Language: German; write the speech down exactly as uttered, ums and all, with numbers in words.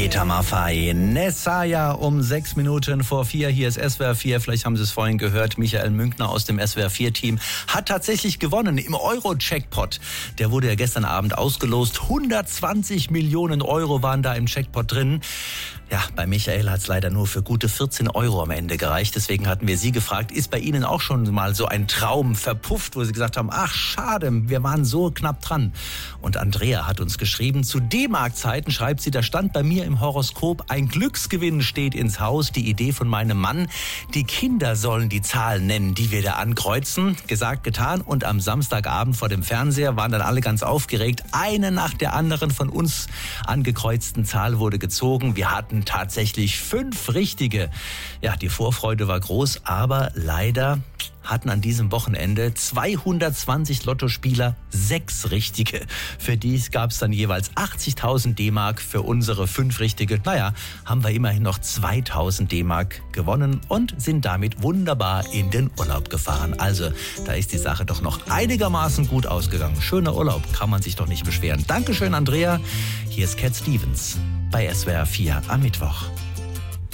Peter Maffay, Nessaya um sechs Minuten vor vier. Hier ist S W R vier. Vielleicht haben Sie es vorhin gehört. Michael Münkner aus dem S W R vier Team hat tatsächlich gewonnen im Euro-Jackpot. Der wurde ja gestern Abend ausgelost. hundertzwanzig Millionen Euro waren da im Jackpot drin. Ja, bei Michael hat es leider nur für gute vierzehn Euro am Ende gereicht. Deswegen hatten wir Sie gefragt, ist bei Ihnen auch schon mal so ein Traum verpufft, wo Sie gesagt haben, ach schade, wir waren so knapp dran. Und Andrea hat uns geschrieben, zu D-Mark-Zeiten, schreibt sie, da stand bei mir im Horoskop, ein Glücksgewinn steht ins Haus. Die Idee von meinem Mann, die Kinder sollen die Zahlen nennen, die wir da ankreuzen. Gesagt, getan. Und am Samstagabend vor dem Fernseher waren dann alle ganz aufgeregt. Eine nach der anderen von uns angekreuzten Zahl wurde gezogen. Wir hatten tatsächlich fünf richtige. Ja, die Vorfreude war groß, aber leider hatten an diesem Wochenende zweihundertzwanzig Lottospieler sechs richtige. Für die gab es dann jeweils achtzigtausend D-Mark, für unsere fünf richtige. Naja, haben wir immerhin noch zweitausend D-Mark gewonnen und sind damit wunderbar in den Urlaub gefahren. Also, da ist die Sache doch noch einigermaßen gut ausgegangen. Schöner Urlaub, kann man sich doch nicht beschweren. Dankeschön, Andrea. Hier ist Cat Stevens bei S W R vier am Mittwoch.